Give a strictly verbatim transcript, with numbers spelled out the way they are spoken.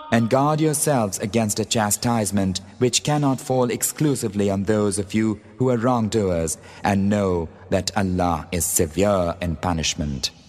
And guard yourselves against a chastisement which cannot fall exclusively on those of you who are wrongdoers, and know that Allah is severe in punishment.